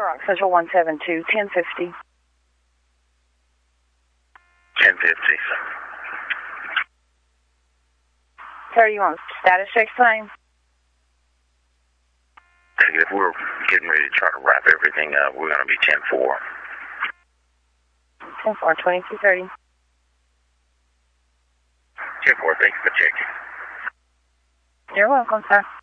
Rock Central 172, 1050. 1050. Sir, you want status check claim? If we're getting ready to try to wrap everything up, we're going to be 10-4. 10-4, 2230. 10-4, thanks for checking. You're welcome, sir.